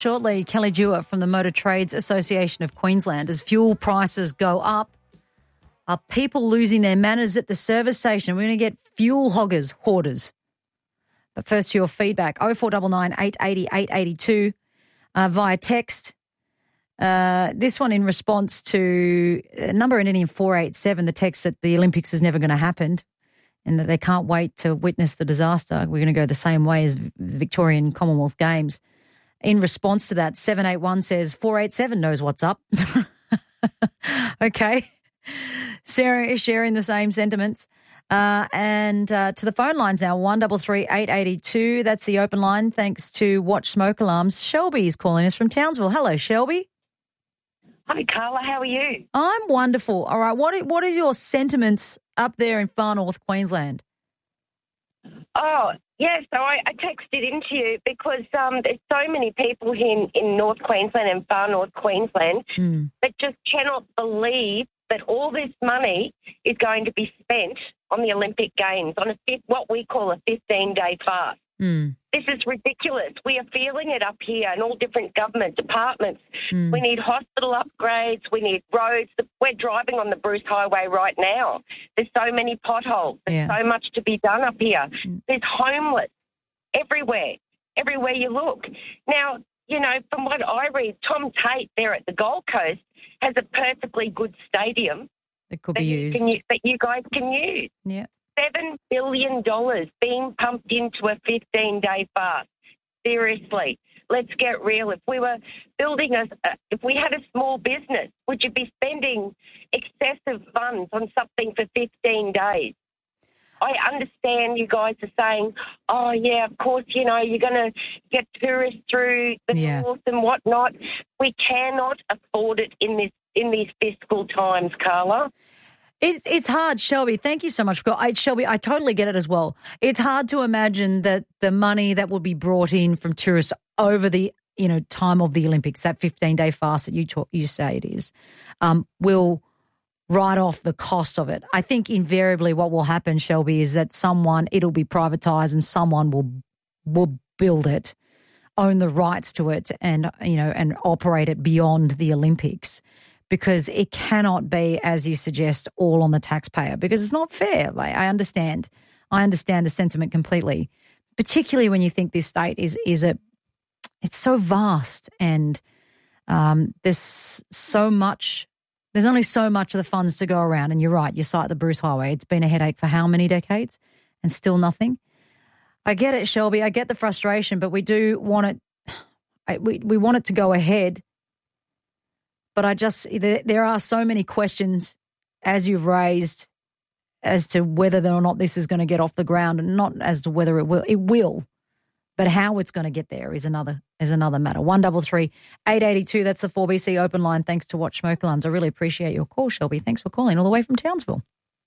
Shortly, Kelly Dewar from the Motor Trades Association of Queensland. As fuel prices go up, are people losing their manners at the service station? We're going to get fuel hoarders. But first, to your feedback, 0499 880 882 via text. This one in response to a number ending in 487, the text that the Olympics is never going to happen and that they can't wait to witness the disaster. We're going to go the same way as the Victorian Commonwealth Games. In response to that, 781 says 487 knows what's up. Okay. Sarah is sharing the same sentiments. And to the phone lines now, 133 882. That's the open line. Thanks to Watch Smoke Alarms. Shelby is calling us from Townsville. Hello, Shelby. Hi, Carla. How are you? I'm wonderful. All right. What are your sentiments up there in far north Queensland? Oh, yeah, so I texted into you because there's so many people in North Queensland and far North Queensland that just cannot believe that all this money is going to be spent on the Olympic Games on what we call a 15-day fast. This is ridiculous. We are feeling it up here in all different government departments. We need hospital upgrades. We need roads. We're driving on the Bruce Highway right now. There's so many potholes. There's so much to be done up here. There's homeless everywhere you look. Now, you know, from what I read, Tom Tate there at the Gold Coast has a perfectly good stadium that could be used. That you guys can use. Yeah. $7 billion being pumped into a 15-day fast. Seriously, let's get real. If we were building if we had a small business, would you be spending excessive funds on something for 15 days? I understand you guys are saying, oh, yeah, of course, you know, you're going to get tourists through the north and whatnot. We cannot afford it in these fiscal times, Carla. It's hard, Shelby. Thank you so much. Shelby, I totally get it as well. It's hard to imagine that the money that will be brought in from tourists over the time of the Olympics, that 15-day fast that you say it is, will write off the cost of it. I think invariably what will happen, Shelby, is that it'll be privatised and someone will build it, own the rights to it, and operate it beyond the Olympics. Because it cannot be, as you suggest, all on the taxpayer, because it's not fair. I understand the sentiment completely, particularly when you think this state it's so vast and there's only so much of the funds to go around. And you're right, you cite the Bruce Highway. It's been a headache for how many decades and still nothing? I get it, Shelby. I get the frustration, but we do want it. We want it to go ahead. But there are so many questions, as you've raised, as to whether or not this is going to get off the ground, and not as to whether it will. It will, but how it's going to get there is another matter. 133 882. That's the 4BC open line. Thanks to Watch Smoke Alarms. I really appreciate your call, Shelby. Thanks for calling all the way from Townsville.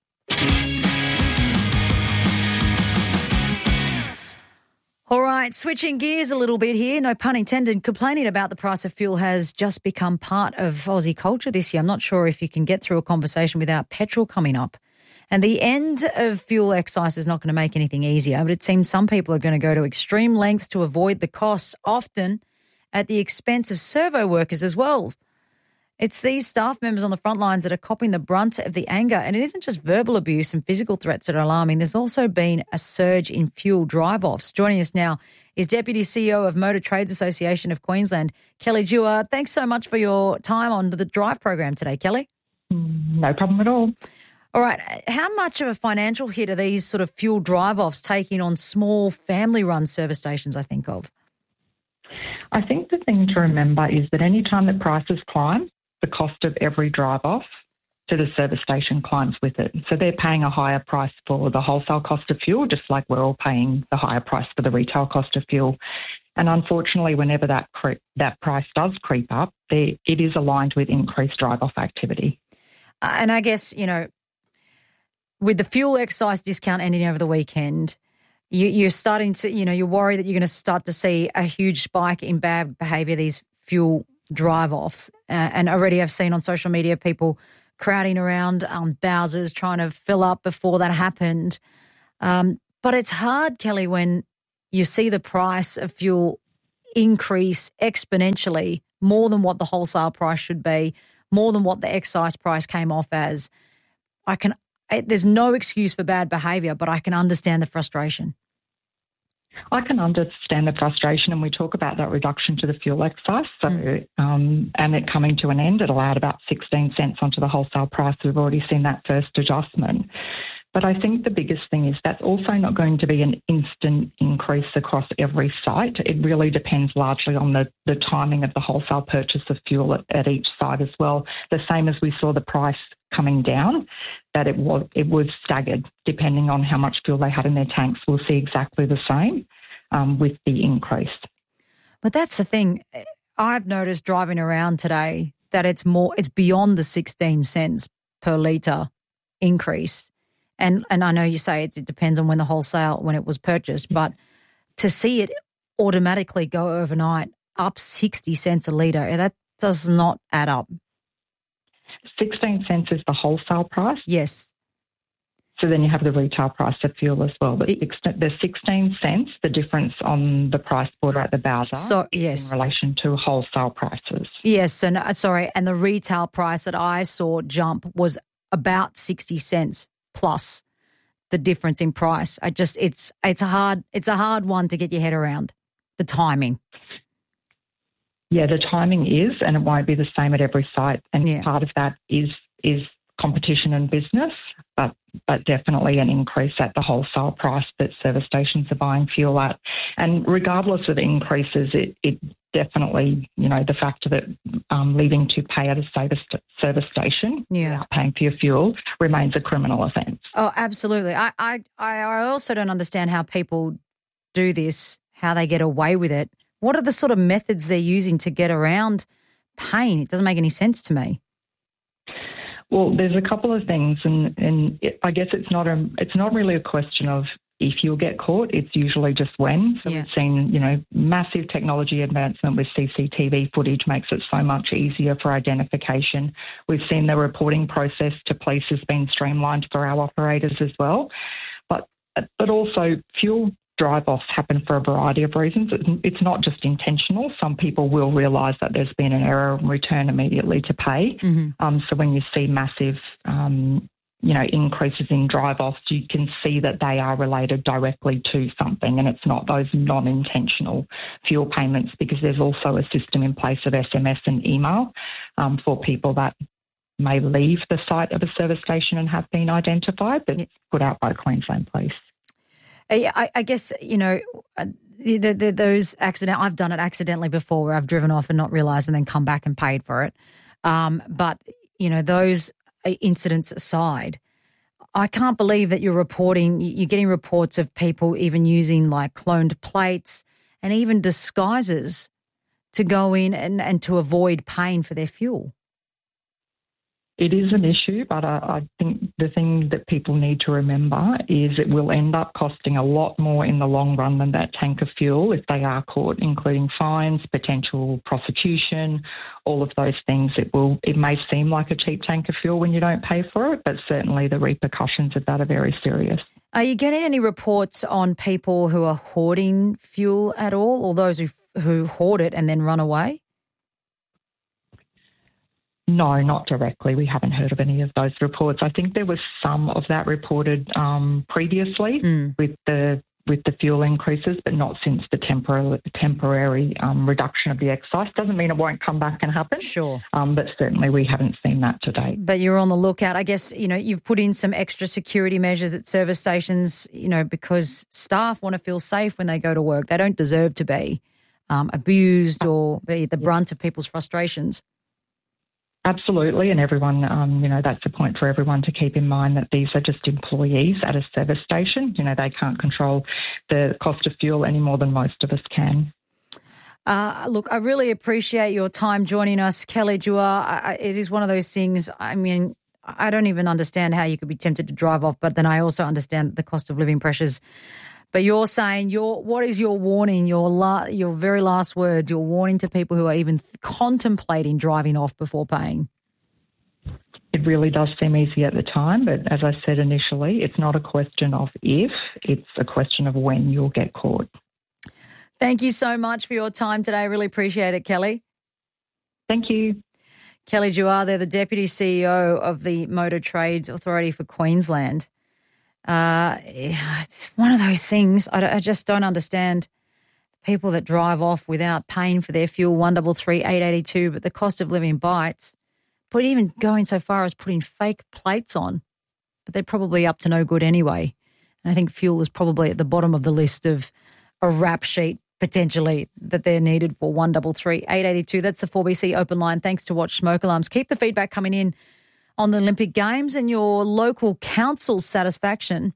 All right, switching gears a little bit here, no pun intended. Complaining about the price of fuel has just become part of Aussie culture this year. I'm not sure if you can get through a conversation without petrol coming up. And the end of fuel excise is not going to make anything easier, but it seems some people are going to go to extreme lengths to avoid the costs, often at the expense of servo workers as well. It's these staff members on the front lines that are copping the brunt of the anger. And it isn't just verbal abuse and physical threats that are alarming. There's also been a surge in fuel drive-offs. Joining us now is Deputy CEO of Motor Trades Association of Queensland, Kelly Dewar. Thanks so much for your time on the Drive program today, Kelly. No problem at all. All right. How much of a financial hit are these sort of fuel drive-offs taking on small family-run service stations, I think of? I think the thing to remember is that any time that prices climb, the cost of every drive-off to the service station climbs with it. So they're paying a higher price for the wholesale cost of fuel, just like we're all paying the higher price for the retail cost of fuel. And unfortunately, whenever that price does creep up, it is aligned with increased drive-off activity. And I guess, with the fuel excise discount ending over the weekend, you're starting to, you're worried that you're going to start to see a huge spike in bad behaviour, these fuel drive-offs. And already I've seen on social media people crowding around Bowser's trying to fill up before that happened. But it's hard, Kelly, when you see the price of fuel increase exponentially more than what the wholesale price should be, more than what the excise price came off as. There's no excuse for bad behaviour, but I can understand the frustration. I can understand the frustration, and we talk about that reduction to the fuel excise. So, and it coming to an end, it allowed about 16 cents onto the wholesale price. We've already seen that first adjustment. But I think the biggest thing is that's also not going to be an instant increase across every site. It really depends largely on the timing of the wholesale purchase of fuel at each site as well. The same as we saw the price coming down, that it was staggered depending on how much fuel they had in their tanks. We'll see exactly the same with the increase. But that's the thing. I've noticed driving around today that it's beyond the 16 cents per litre increase. And I know you say it depends on when it was purchased, but to see it automatically go overnight up 60 cents a litre, that does not add up. 16 cents is the wholesale price? Yes. So then you have the retail price of fuel as well. But the 16 cents, the difference on the price border at the bowser is in relation to wholesale prices. Yes, and the retail price that I saw jump was about 60 cents plus the difference in price. It's a hard one to get your head around, the timing. Yeah, the timing is, and it won't be the same at every site. And part of that is competition and business, but definitely an increase at the wholesale price that service stations are buying fuel at. And regardless of the increases, it definitely, the fact that leaving to pay at a service station without paying for your fuel remains a criminal offence. Oh, absolutely. I also don't understand how people do this, how they get away with it. What are the sort of methods they're using to get around paying? It doesn't make any sense to me. Well, there's a couple of things, and I guess it's not really a question of if you'll get caught. It's usually just when. So we've seen, massive technology advancement with CCTV footage makes it so much easier for identification. We've seen the reporting process to police has been streamlined for our operators as well. But also fuel drive-offs happen for a variety of reasons. It's not just intentional. Some people will realise that there's been an error and return immediately to pay. Mm-hmm. So when you see massive, increases in drive-offs, you can see that they are related directly to something, and it's not those non-intentional fuel payments, because there's also a system in place of SMS and email for people that may leave the site of a service station and have been identified, that's put out by Queensland Police. I guess, those accident. I've done it accidentally before, where I've driven off and not realised and then come back and paid for it. But those incidents aside, I can't believe that you're getting reports of people even using like cloned plates and even disguises to go in and to avoid paying for their fuel. It is an issue, but I think the thing that people need to remember is it will end up costing a lot more in the long run than that tank of fuel if they are caught, including fines, potential prosecution, all of those things. It may seem like a cheap tank of fuel when you don't pay for it, but certainly the repercussions of that are very serious. Are you getting any reports on people who are hoarding fuel at all, or those who hoard it and then run away? No, not directly. We haven't heard of any of those reports. I think there was some of that reported previously with the fuel increases, but not since the temporary reduction of the excise. Doesn't mean it won't come back and happen. Sure. But certainly we haven't seen that to date. But you're on the lookout. I guess, you've put in some extra security measures at service stations, because staff want to feel safe when they go to work. They don't deserve to be abused or be the brunt of people's frustrations. Absolutely, and everyone, that's a point for everyone to keep in mind, that these are just employees at a service station. They can't control the cost of fuel any more than most of us can. Look, I really appreciate your time joining us, Kelly Dewar. It is one of those things, I don't even understand how you could be tempted to drive off, but then I also understand the cost of living pressures. But you're saying, what is your warning, your very last word, your warning to people who are even contemplating driving off before paying? It really does seem easy at the time, but as I said initially, it's not a question of if, it's a question of when you'll get caught. Thank you so much for your time today. I really appreciate it, Kelly. Thank you. Kelly Juar, they're the Deputy CEO of the Motor Trades Authority for Queensland. It's one of those things, I just don't understand people that drive off without paying for their fuel, 133 882, but the cost of living bites, but even going so far as putting fake plates on, but they're probably up to no good anyway. And I think fuel is probably at the bottom of the list of a rap sheet potentially that they're needed for, 133 882. That's the 4BC open line. Thanks to Watch Smoke Alarms. Keep the feedback coming in on the Olympic Games and your local council's satisfaction.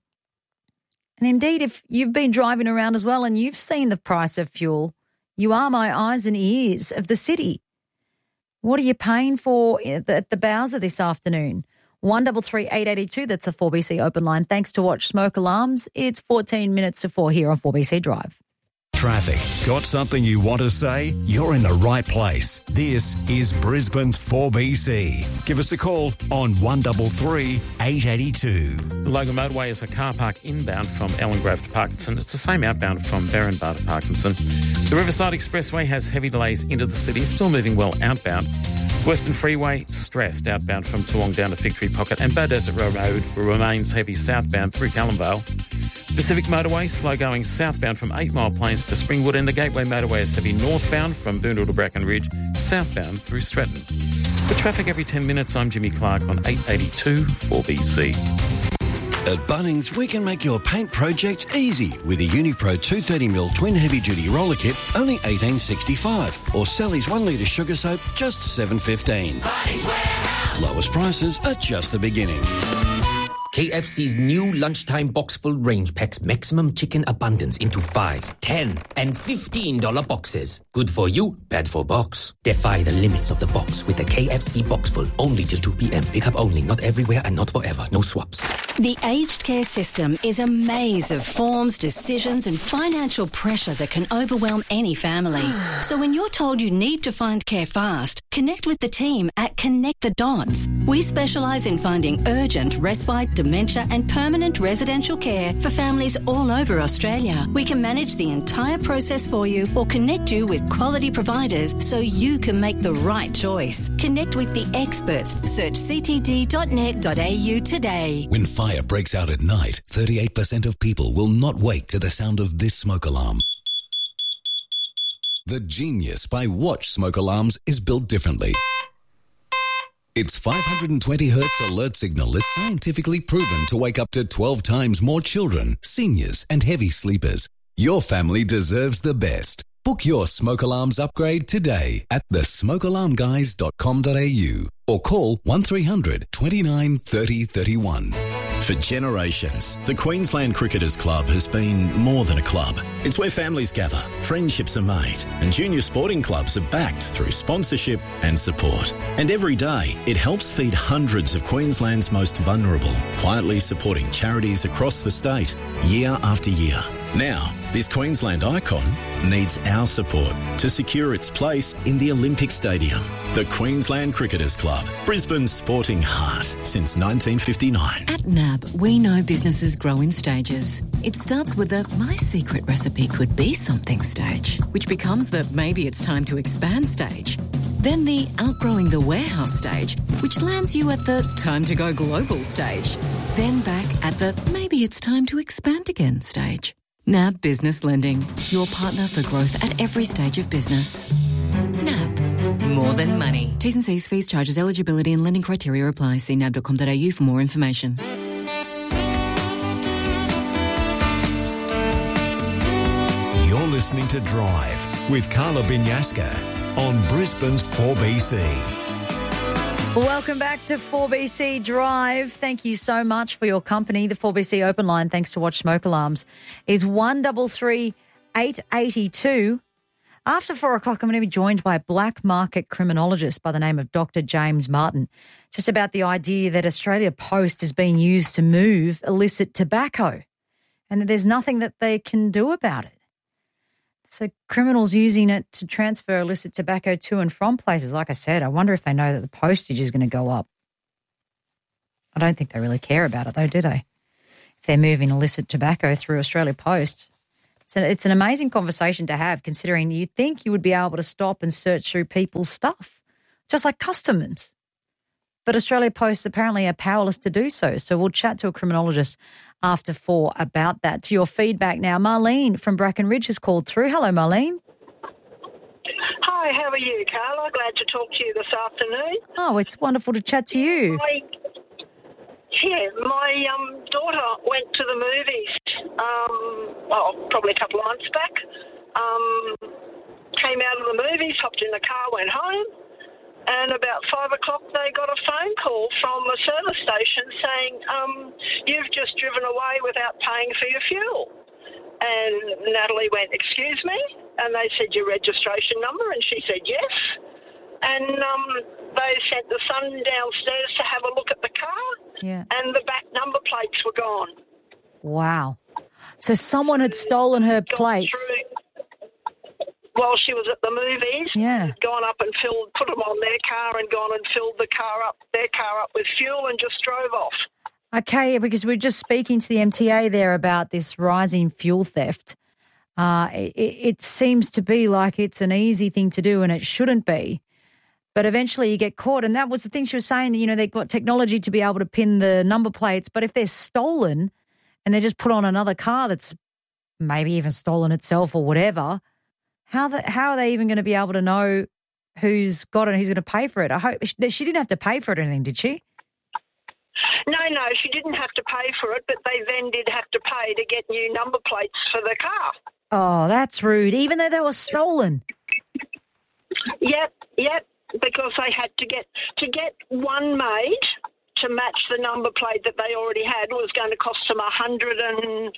And indeed, if you've been driving around as well and you've seen the price of fuel, you are my eyes and ears of the city. What are you paying for at the Bowser this afternoon? 133 882, that's the 4BC open line. Thanks to Watch Smoke Alarms. It's 14 minutes to 4 here on 4BC Drive. Traffic. Got something you want to say? You're in the right place. This is Brisbane's 4BC. Give us a call on 133 882. The Logan Motorway is a car park inbound from Ellen Grove to Parkinson. It's the same outbound from Berrinbar to Parkinson. The Riverside Expressway has heavy delays into the city, still moving well outbound. Western Freeway, stressed outbound from Toowong down to Fig Tree Pocket, and Bow Desert Road remains heavy southbound through Callumvale. Pacific Motorway, slow going southbound from 8 Mile Plains to Springwood, and the Gateway Motorway is heavy northbound from Boondall to Bracken Ridge, southbound through Stratton. For traffic every 10 minutes, I'm Jimmy Clark on 882 4BC. At Bunnings, we can make your paint project easy with a Unipro 230mm twin heavy-duty roller kit, only $18.65, or Sally's 1 litre sugar soap, just $7.15. Bunnings Warehouse. Lowest prices are just the beginning. KFC's new lunchtime box-full range packs maximum chicken abundance into 5, 10 and $15 boxes. Good for you, bad for box. Defy the limits of the box with the KFC box-full, only till 2 p.m. Pick up only, not everywhere and not forever. No swaps. The aged care system is a maze of forms, decisions and financial pressure that can overwhelm any family. So when you're told you need to find care fast, connect with the team at Connect the Dots. We specialise in finding urgent respite, dementia and permanent residential care for families all over Australia. We can manage the entire process for you or connect you with quality providers so you can make the right choice. Connect with the experts. Search ctd.net.au today. When fire breaks out at night, 38% of people will not wake to the sound of this smoke alarm. The Genius by Watch Smoke Alarms is built differently. Its 520 Hz alert signal is scientifically proven to wake up to 12 times more children, seniors and heavy sleepers. Your family deserves the best. Book your smoke alarms upgrade today at thesmokealarmguys.com.au or call 1300 29 30 31. For generations, the Queensland Cricketers Club has been more than a club. It's where families gather, friendships are made, and junior sporting clubs are backed through sponsorship and support. And every day, it helps feed hundreds of Queensland's most vulnerable, quietly supporting charities across the state, year after year. Now, this Queensland icon needs our support to secure its place in the Olympic Stadium. The Queensland Cricketers Club, Brisbane's sporting heart since 1959. At NAB, we know businesses grow in stages. It starts with the my secret recipe could be something stage, which becomes the maybe it's time to expand stage. Then the outgrowing the warehouse stage, which lands you at the time to go global stage. Then back at the maybe it's time to expand again stage. NAB Business Lending, your partner for growth at every stage of business. NAB, more than money. T's and C's, fees, charges, eligibility and lending criteria apply. See nab.com.au for more information. You're listening to Drive with Carla Binyaska on Brisbane's 4BC. Welcome back to 4BC Drive. Thank you so much for your company. The 4BC open line, thanks to Watch Smoke Alarms, is 133 882. After 4 o'clock, I'm going to be joined by a black market criminologist by the name of Dr. James Martin, just about the idea that Australia Post is being used to move illicit tobacco and that there's nothing that they can do about it. So criminals using it to transfer illicit tobacco to and from places. Like I said, I wonder if they know that the postage is going to go up. I don't think they really care about it though, do they? If they're moving illicit tobacco through Australia Post, It's an amazing conversation to have, considering you'd think you would be able to stop and search through people's stuff, just like customs. But Australia Post apparently are powerless to do so. So we'll chat to a criminologist after 4 about that. To your feedback now, Marlene from Bracken Ridge has called through. Hello, Marlene. Hi, how are you, Carla? Glad to talk to you this afternoon. Oh, it's wonderful to chat to you. My daughter went to the movies, probably a couple of months back. Came out of the movies, hopped in the car, went home, and about 5 o'clock they got a phone call from a service station saying, you've just driven away without paying for your fuel. And Natalie went, excuse me? And they said, your registration number? And she said, yes. And they sent the son downstairs to have a look at the car, and the back number plates were gone. Wow. So someone had stolen her plates. While she was at the movies, gone up and put them on their car and gone and filled their car up with fuel and just drove off. Okay, because we're just speaking to the MTA there about this rising fuel theft. It seems to be like it's an easy thing to do and it shouldn't be. But eventually you get caught. And that was the thing she was saying, that, they've got technology to be able to pin the number plates. But if they're stolen and they're just put on another car that's maybe even stolen itself or whatever, how are they even going to be able to know who's got it and who's going to pay for it? I hope she didn't have to pay for it or anything, did she? No, she didn't have to pay for it, but they then did have to pay to get new number plates for the car. Oh, that's rude, even though they were stolen. Yep, because they had to get one made to match the number plate that they already had was going to cost them $160-something.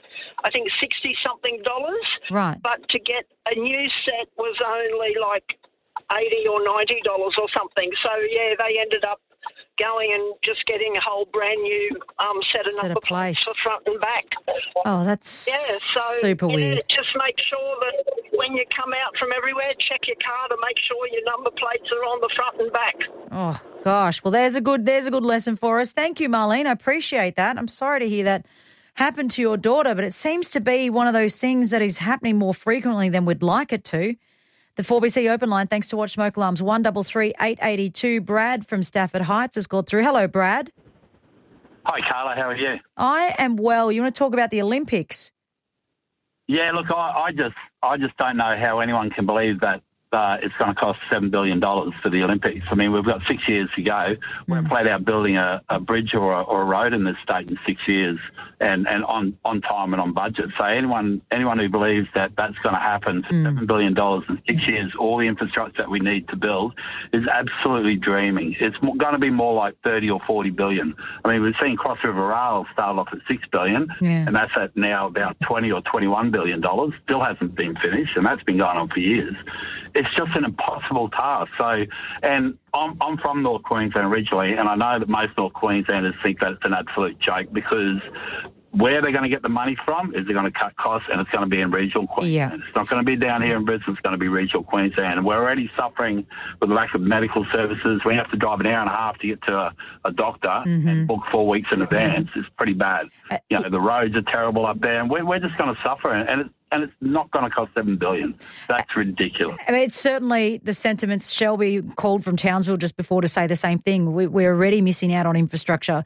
Right. But to get a new set was only like $80 or $90 or something. So, they ended up going and just getting a whole brand new set of number plates for front and back. Oh, that's super weird. Just make sure that when you come out from everywhere, check your car to make sure your number plates are on the front and back. Oh gosh, well there's a good lesson for us. Thank you, Marlene. I appreciate that. I'm sorry to hear that happened to your daughter, but it seems to be one of those things that is happening more frequently than we'd like it to. The 4BC open line, thanks to Watch Smoke Alarms, 133 882. Brad from Stafford Heights has called through. Hello, Brad. Hi, Carla. How are you? I am well. You want to talk about the Olympics? Yeah, look, I just don't know how anyone can believe that it's going to cost $7 billion for the Olympics. I mean, we've got 6 years to go. We're flat out building a bridge or a road in this state in 6 years and on time and on budget. So anyone who believes that that's going to happen for $7 billion in 6 years, all the infrastructure that we need to build, is absolutely dreaming. It's going to be more like 30 or 40 billion. I mean, we've seen Cross River Rail start off at $6 billion, and that's at now about 20 or $21 billion. Still hasn't been finished, and that's been going on for years. It's just an impossible task. So, and I'm from North Queensland originally, and I know that most North Queenslanders think that it's an absolute joke because where they're going to get the money from is they're going to cut costs, and it's going to be in regional Queensland. It's not going to be down here in Brisbane. It's going to be regional Queensland. And we're already suffering with the lack of medical services. We have to drive an hour and a half to get to a doctor and book 4 weeks in advance. It's pretty bad. The roads are terrible up there, and we're just going to suffer. And it's not going to cost $7 billion. That's ridiculous. I mean, it's certainly the sentiments. Shelby called from Townsville just before to say the same thing. We're already missing out on infrastructure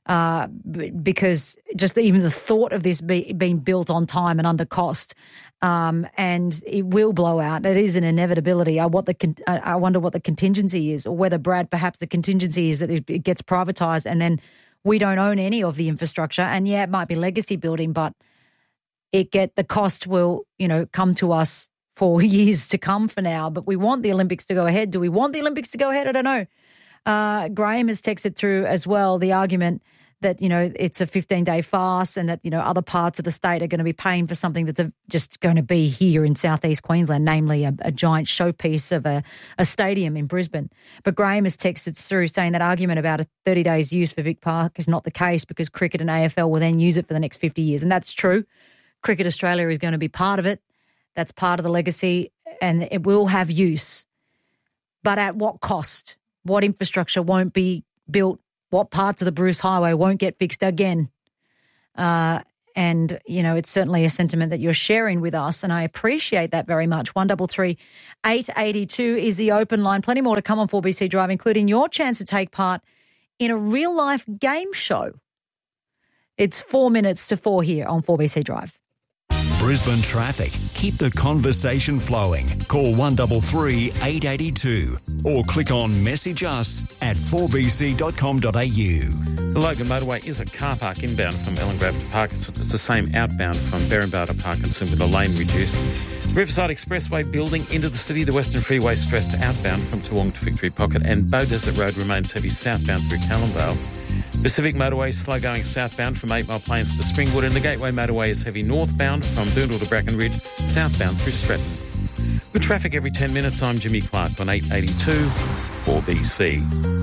because just even the thought of this being built on time and under cost, and it will blow out. It is an inevitability. I wonder what the contingency is, or whether, Brad, perhaps the contingency is that it gets privatised and then we don't own any of the infrastructure. And it might be legacy building, but the cost will, come to us for years to come for now. But we want the Olympics to go ahead. Do we want the Olympics to go ahead? I don't know. Graham has texted through as well the argument that, it's a 15-day fast and that, other parts of the state are going to be paying for something that's just going to be here in southeast Queensland, namely a giant showpiece of a stadium in Brisbane. But Graham has texted through saying that argument about a 30 days use for Vic Park is not the case because cricket and AFL will then use it for the next 50 years. And that's true. Cricket Australia is going to be part of it. That's part of the legacy, and it will have use. But at what cost? What infrastructure won't be built? What parts of the Bruce Highway won't get fixed again? And, you know, it's certainly a sentiment that you're sharing with us, and I appreciate that very much. 133 882 is the open line. Plenty more to come on 4BC Drive, including your chance to take part in a real-life game show. It's 4 minutes to 4 here on 4BC Drive. Brisbane traffic. Keep the conversation flowing. Call 133 882 or click on message us at 4bc.com.au. The Logan motorway is a car park inbound from Ellengrove to Parkinson. It's the same outbound from Berrinba to Parkinson with the lane reduced. Riverside Expressway building into the city. The Western Freeway stressed outbound from Toowong to Victory Pocket, and Bow Desert Road remains heavy southbound through Callumvale. Pacific Motorway slow going southbound from 8 Mile Plains to Springwood, and the Gateway Motorway is heavy northbound from Doondle to Bracken Ridge, southbound through Stratton. With traffic every 10 minutes, I'm Jimmy Clark on 882 4BC.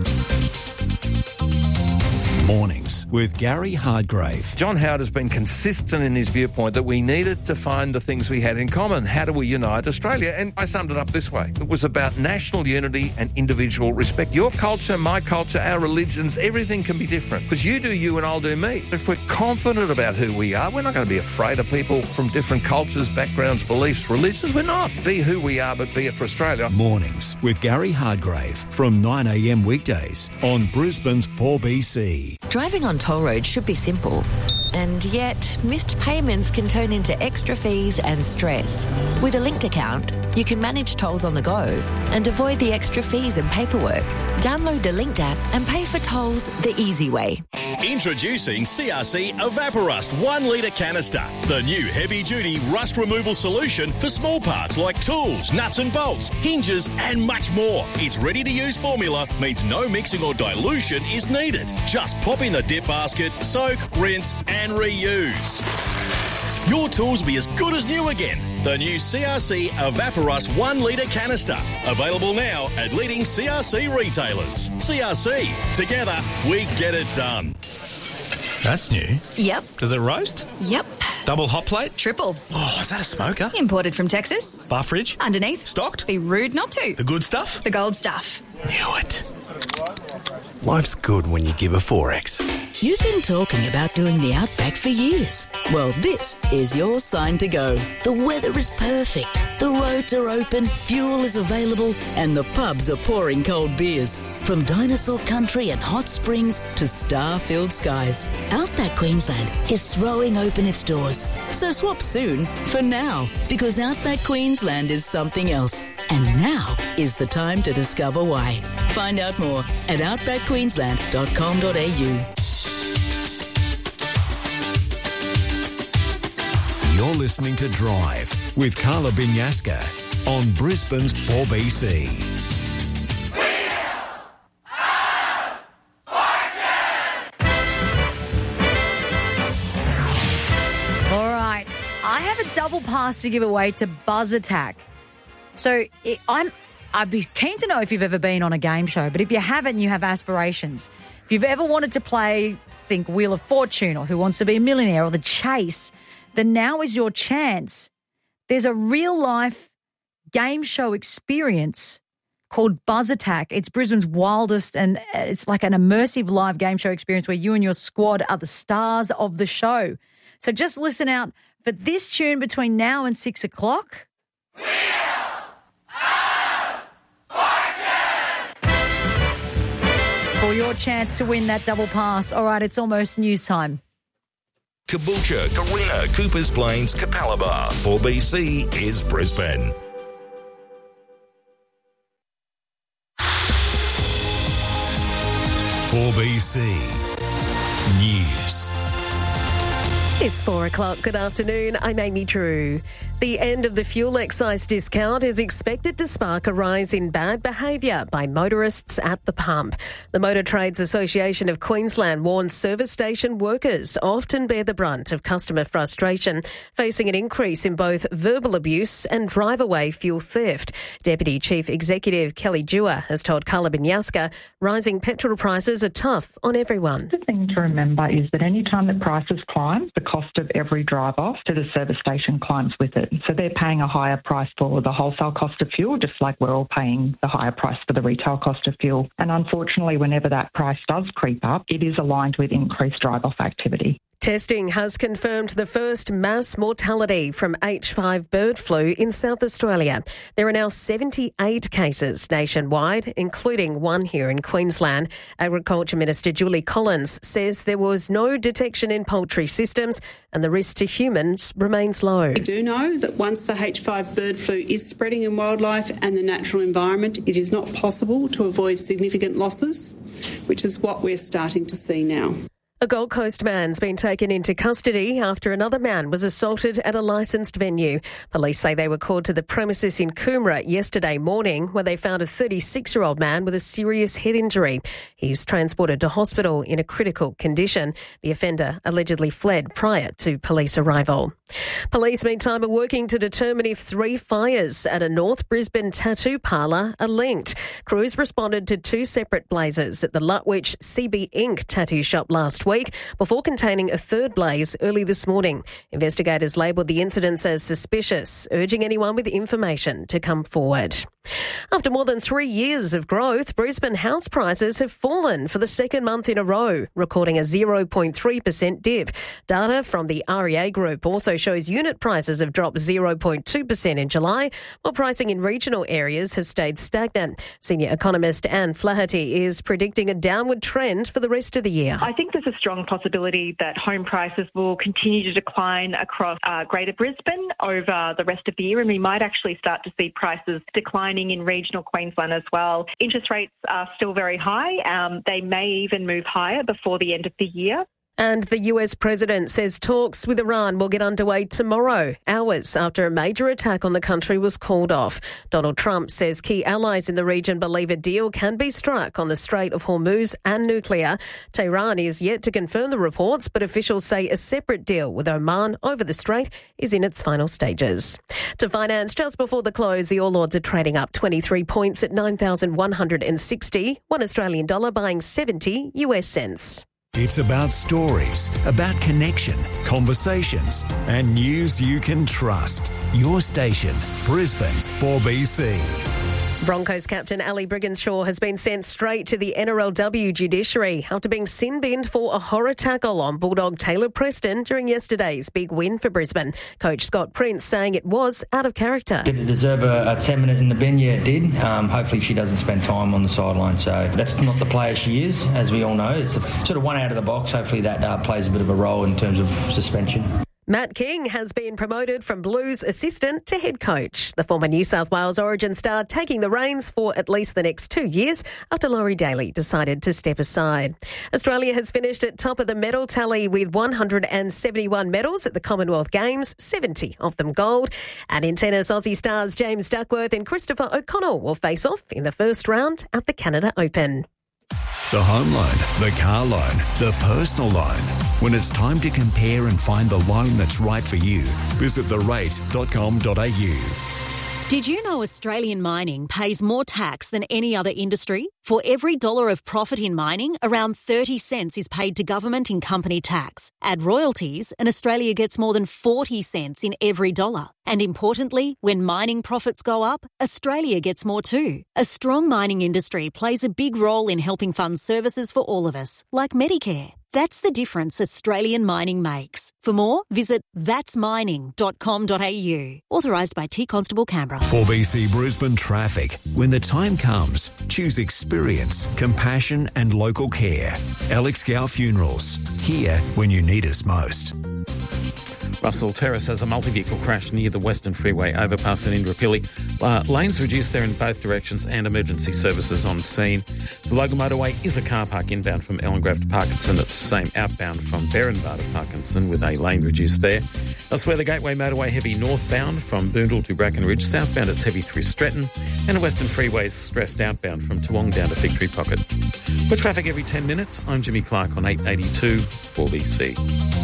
Mornings with Gary Hardgrave. John Howard has been consistent in his viewpoint that we needed to find the things we had in common. How do we unite Australia? And I summed it up this way. It was about national unity and individual respect. Your culture, my culture, our religions, everything can be different. Because you do you and I'll do me. If we're confident about who we are, we're not going to be afraid of people from different cultures, backgrounds, beliefs, religions. We're not. Be who we are, but be it for Australia. Mornings with Gary Hardgrave from 9 a.m. weekdays on Brisbane's 4BC. Driving on toll roads should be simple, and yet missed payments can turn into extra fees and stress. With a linked account, you can manage tolls on the go and avoid the extra fees and paperwork. Download the Linked app and pay for tolls the easy way. Introducing CRC Evaporust 1 litre canister, the new heavy-duty rust removal solution for small parts like tools, nuts and bolts, hinges and much more. Its ready-to-use formula means no mixing or dilution is needed. Just pop in the dip basket, soak, rinse and reuse. Your tools will be as good as new again. The new CRC Evaporust 1 litre canister. Available now at leading CRC retailers. CRC. Together, we get it done. That's new. Yep. Does it roast? Yep. Double hot plate? Triple. Oh, is that a smoker? Imported from Texas. Bar fridge? Underneath. Stocked? Be rude not to. The good stuff? The gold stuff. Knew it. Life's good when you give a 4X. You've been talking about doing the Outback for years. Well, this is your sign to go. The weather is perfect, the roads are open, fuel is available, and the pubs are pouring cold beers. From dinosaur country and hot springs to star-filled skies, Outback Queensland is throwing open its doors. So swap soon for now, because Outback Queensland is something else. And now is the time to discover why. Find out more at outbackqueensland.com.au. You're listening to Drive with Carla Binyaska on Brisbane's 4BC. All right, I have a double pass to give away to Buzz Attack. So I'd be keen to know if you've ever been on a game show, but if you haven't, you have aspirations. If you've ever wanted to play, think Wheel of Fortune or Who Wants to Be a Millionaire or The Chase, then now is your chance. There's a real-life game show experience called Buzz Attack. It's Brisbane's wildest, and it's like an immersive live game show experience where you and your squad are the stars of the show. So just listen out for this tune between now and 6 o'clock. For your chance to win that double pass. All right, it's almost news time. Caboolture, Carina, Coopers Plains, Capalaba. 4BC is Brisbane. "4BC News." It's 4 o'clock. Good afternoon. I'm Amy Drew. The end of the fuel excise discount is expected to spark a rise in bad behaviour by motorists at the pump. The Motor Trades Association of Queensland warns service station workers often bear the brunt of customer frustration, facing an increase in both verbal abuse and drive-away fuel theft. Deputy Chief Executive Kelly Dewar has told Carla Binyaska rising petrol prices are tough on everyone. The thing to remember is that any time that prices climb, the cost of every drive-off to the service station climbs with it. So they're paying a higher price for the wholesale cost of fuel, just like we're all paying the higher price for the retail cost of fuel. And unfortunately, whenever that price does creep up, it is aligned with increased drive-off activity. Testing has confirmed the first mass mortality from H5 bird flu in South Australia. There are now 78 cases nationwide, including one here in Queensland. Agriculture Minister Julie Collins says there was no detection in poultry systems and the risk to humans remains low. We do know that once the H5 bird flu is spreading in wildlife and the natural environment, it is not possible to avoid significant losses, which is what we're starting to see now. A Gold Coast man's been taken into custody after another man was assaulted at a licensed venue. Police say they were called to the premises in Coomera yesterday morning, where they found a 36-year-old man with a serious head injury. He was transported to hospital in a critical condition. The offender allegedly fled prior to police arrival. Police, meantime, are working to determine if 3 fires at a North Brisbane tattoo parlour are linked. Crews responded to 2 separate blazes at the Lutwyche CB Inc. tattoo shop last week before containing a 3rd blaze early this morning. Investigators labelled the incidents as suspicious, urging anyone with information to come forward. After more than 3 years of growth, Brisbane house prices have fallen for the second month in a row, recording a 0.3% dip. Data from the REA Group also shows unit prices have dropped 0.2% in July, while pricing in regional areas has stayed stagnant. Senior economist Anne Flaherty is predicting a downward trend for the rest of the year. I think there's a strong possibility that home prices will continue to decline across Greater Brisbane over the rest of the year, and we might actually start to see prices declining in regional Queensland as well. Interest rates are still very high. They may even move higher before the end of the year. And the US president says talks with Iran will get underway tomorrow, hours after a major attack on the country was called off. Donald Trump says key allies in the region believe a deal can be struck on the Strait of Hormuz and nuclear. Tehran is yet to confirm the reports, but officials say a separate deal with Oman over the strait is in its final stages. To finance, just before the close, the All Ords are trading up 23 points at 9,160. $1 buying 70 US cents. It's about stories, about connection, conversations, and news you can trust. Your station, Brisbane's 4BC. Broncos captain Ali Brigginshaw has been sent straight to the NRLW judiciary after being sin-binned for a horror tackle on Bulldog Taylor Preston during yesterday's big win for Brisbane. Coach Scott Prince saying it was out of character. Did it deserve a 10-minute in the bin? Yeah, it did. Hopefully she doesn't spend time on the sideline. So that's not the player she is, as we all know. It's a sort of one out of the box. Hopefully that plays a bit of a role in terms of suspension. Matt King has been promoted from Blues assistant to head coach. The former New South Wales Origin star taking the reins for at least the next 2 years after Laurie Daly decided to step aside. Australia has finished at top of the medal tally with 171 medals at the Commonwealth Games, 70 of them gold. And in tennis, Aussie stars James Duckworth and Christopher O'Connell will face off in the first round at the Canada Open. The home loan, the car loan, the personal loan. When it's time to compare and find the loan that's right for you, visit therate.com.au. Did you know Australian mining pays more tax than any other industry? For every $1 of profit in mining, around 30 cents is paid to government in company tax. Add royalties, and Australia gets more than 40 cents in every $1. And importantly, when mining profits go up, Australia gets more too. A strong mining industry plays a big role in helping fund services for all of us, like Medicare. That's the difference Australian mining makes. For more, visit thatsmining.com.au. Authorised by T Constable Canberra. 4BC Brisbane traffic. When the time comes, choose experience, compassion and local care. Alex Gow Funerals. Here when you need us most. Russell Terrace has a multi-vehicle crash near the Western Freeway overpass in Indooroopilly. Lanes reduced there in both directions and emergency services on scene. The Logan Motorway is a car park inbound from Ellengrove to Parkinson. It's the same outbound from Berrinbar to Parkinson with a lane reduced there. Elsewhere, the Gateway Motorway heavy northbound from Boondall to Brackenridge. Southbound it's heavy through Stretton. And the Western Freeway is stressed outbound from Toowong down to Victory Pocket. For traffic every 10 minutes, I'm Jimmy Clark on 882 4BC.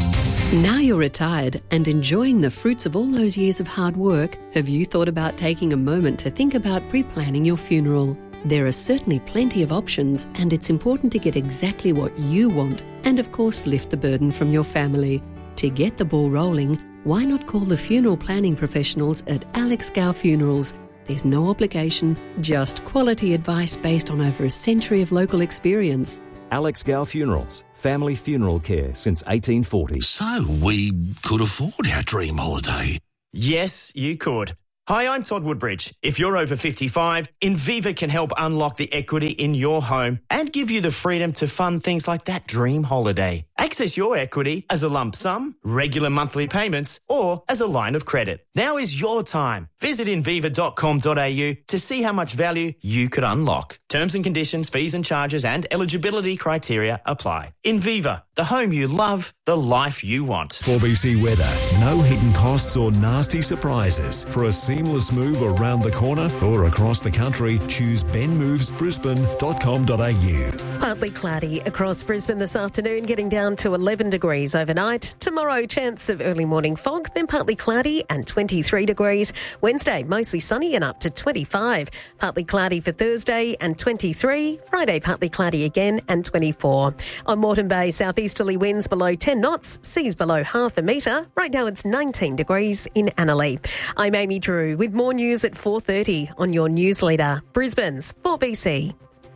Now you're retired and enjoying the fruits of all those years of hard work, have you thought about taking a moment to think about pre-planning your funeral? There are certainly plenty of options, and it's important to get exactly what you want and, of course, lift the burden from your family. To get the ball rolling, why not call the funeral planning professionals at Alex Gow Funerals? There's no obligation, just quality advice based on over a century of local experience. Alex Gow Funerals, family funeral care since 1840. So we could afford our dream holiday. Yes, you could. Hi, I'm Todd Woodbridge. If you're over 55, Inviva can help unlock the equity in your home and give you the freedom to fund things like that dream holiday. Access your equity as a lump sum, regular monthly payments, or as a line of credit. Now is your time. Visit inviva.com.au to see how much value you could unlock. Terms and conditions, fees and charges and eligibility criteria apply. Inviva, the home you love, the life you want. 4BC weather. No hidden costs or nasty surprises. For a seamless move around the corner or across the country, choose benmovesbrisbane.com.au. Partly cloudy across Brisbane this afternoon, getting down to 11 degrees overnight. Tomorrow, chance of early morning fog, then partly cloudy and 23 degrees. Wednesday, mostly sunny and up to 25. Partly cloudy for Thursday and 23. Friday, partly cloudy again and 24. On Moreton Bay, southeasterly winds below 10 knots, seas below half a metre. Right now it's 19 degrees in Annerley. I'm Amy Drew with more news at 4:30 on your news leader, Brisbane's 4BC.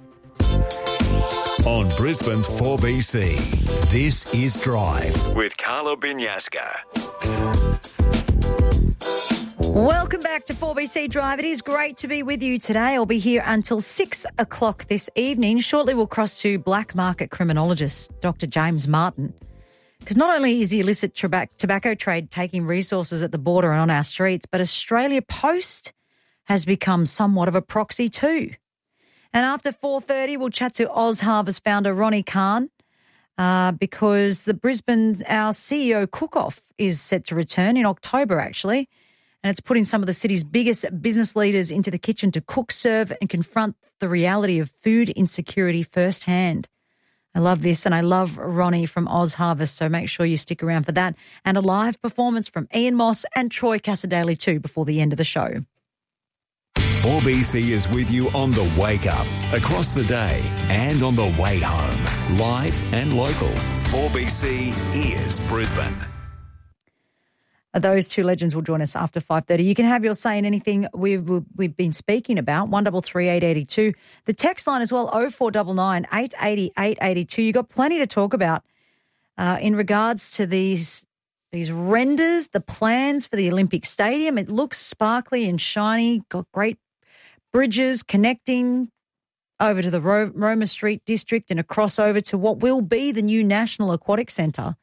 On Brisbane's 4BC, this is Drive with Carla Binyaska. Welcome back to 4BC Drive. It is great to be with you today. I'll be here until 6 o'clock this evening. Shortly we'll cross to black market criminologist Dr. James Martin. Because not only is the illicit tobacco trade taking resources at the border and on our streets, but Australia Post has become somewhat of a proxy too. And after 4:30, we'll chat to Oz Harvest founder Ronnie Khan because our CEO cook-off is set to return in October, actually. And it's putting some of the city's biggest business leaders into the kitchen to cook, serve and confront the reality of food insecurity firsthand. I love this, and I love Ronnie from Oz Harvest, so make sure you stick around for that. And a live performance from Ian Moss and Troy Casadale too before the end of the show. 4BC is with you on the wake up, across the day and on the way home. Live and local. 4BC is Brisbane. Those two legends will join us after 5:30. You can have your say in anything we've been speaking about, 133 882. The text line as well, 0499 880 882. You've got plenty to talk about in regards to these renders, the plans for the Olympic Stadium. It looks sparkly and shiny, got great bridges connecting over to the Roma Street district and across over to what will be the new National Aquatic Centre.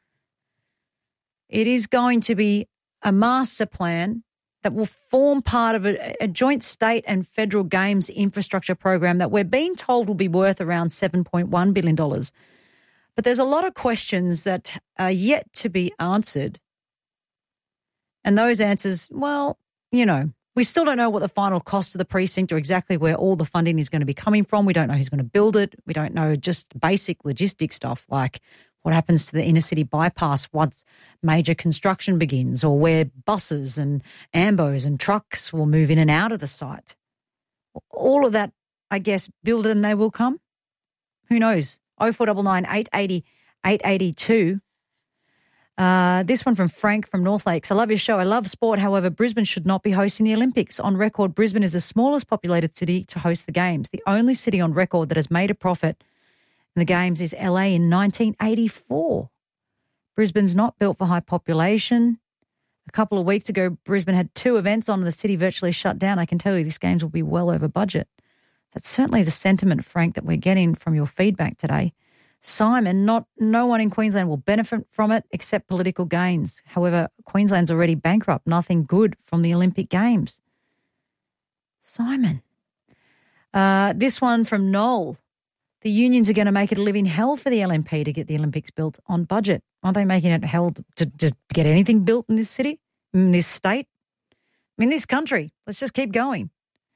It is going to be a master plan that will form part of a joint state and federal games infrastructure program that we're being told will be worth around $7.1 billion. But there's a lot of questions that are yet to be answered. And those answers, well, we still don't know what the final cost of the precinct or exactly where all the funding is going to be coming from. We don't know who's going to build it. We don't know just basic logistic stuff like what happens to the inner city bypass once major construction begins, or where buses and ambos and trucks will move in and out of the site. All of that, I guess, build it and they will come. Who knows? 0499 880 882. This one from Frank from North Lakes. I love your show. I love sport. However, Brisbane should not be hosting the Olympics. On record, Brisbane is the smallest populated city to host the Games. The only city on record that has made a profit in the Games is LA in 1984. Brisbane's not built for high population. A couple of weeks ago, Brisbane had 2 events on, the city virtually shut down. I can tell you these Games will be well over budget. That's certainly the sentiment, Frank, that we're getting from your feedback today. Simon, no one in Queensland will benefit from it except political gains. However, Queensland's already bankrupt. Nothing good from the Olympic Games. Simon. This one from Noel. The unions are going to make it a living hell for the LNP to get the Olympics built on budget. Aren't they making it hell to just get anything built in this city, in this state, in this country? Let's just keep going.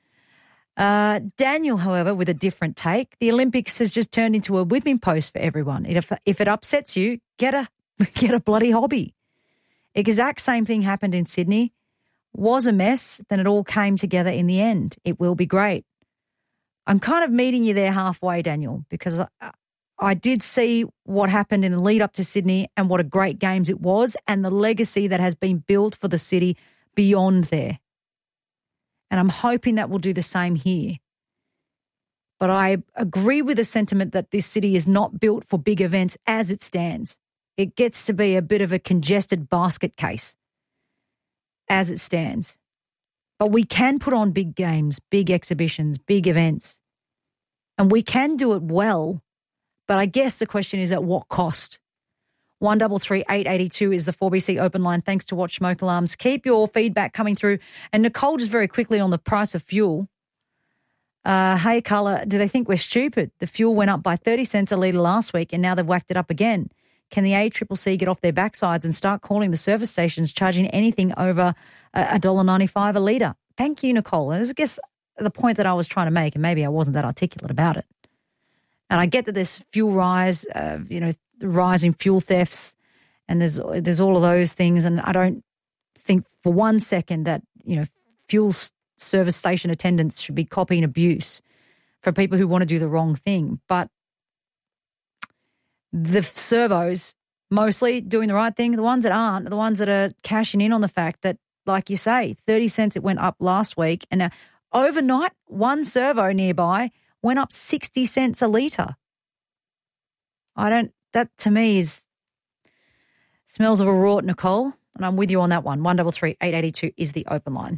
Daniel, however, with a different take, the Olympics has just turned into a whipping post for everyone. If it upsets you, get a bloody hobby. Exact same thing happened in Sydney. Was a mess, then it all came together in the end. It will be great. I'm kind of meeting you there halfway, Daniel, because I did see what happened in the lead up to Sydney and what a great Games it was and the legacy that has been built for the city beyond there. And I'm hoping that will do the same here. But I agree with the sentiment that this city is not built for big events as it stands. It gets to be a bit of a congested basket case as it stands. But we can put on big games, big exhibitions, big events. And we can do it well. But I guess the question is at what cost? 133 882 is the 4BC open line. Thanks to Watch Smoke Alarms. Keep your feedback coming through. And Nicole, just very quickly on the price of fuel. Hey, Carla, do they think we're stupid? The fuel went up by 30 cents a litre last week and now they've whacked it up again. Can the ACCC get off their backsides and start calling the service stations charging anything over $1.95 a litre? Thank you, Nicole. And I guess the point that I was trying to make, and maybe I wasn't that articulate about it. And I get that there's fuel rise, the rise in fuel thefts, and there's all of those things. And I don't think for one second that, fuel service station attendants should be copying abuse for people who want to do the wrong thing. But the servos mostly doing the right thing. The ones that aren't are the ones that are cashing in on the fact that, like you say, 30 cents it went up last week. And now overnight, one servo nearby went up 60 cents a litre. That to me smells of a rort, Nicole. And I'm with you on that one. 133 882 is the open line.